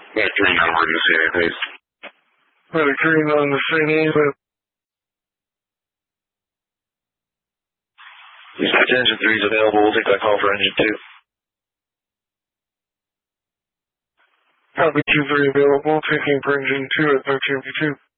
Medic 3 on emergency, please. Medic 3 on the scene, Engine 3 is available. We'll take that call for engine 2. Copy 2-3 available. Taking for engine 2 at 1352.